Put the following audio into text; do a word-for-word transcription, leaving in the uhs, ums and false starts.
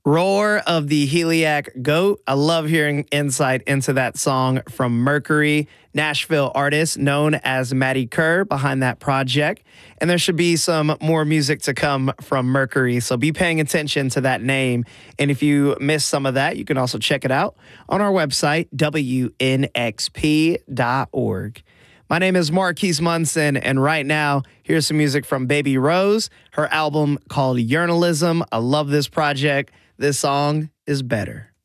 Roar of the Heliac Goat. I love hearing insight into that song from Mercury, Nashville artist known as Maddie Kerr behind that project. And there should be some more music to come from Mercury, so be paying attention to that name. And if you missed some of that, you can also check it out on our website, W N X P dot org. My name is Marquise Munson, and right now, here's some music from Baby Rose, her album called Yearnalism. I love this project. This song is Better.